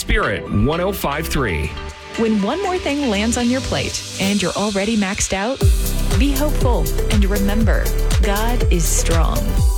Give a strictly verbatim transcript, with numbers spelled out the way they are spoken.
Spirit one oh five point three. When one more thing lands on your plate and you're already maxed out, be hopeful and remember, God is strong.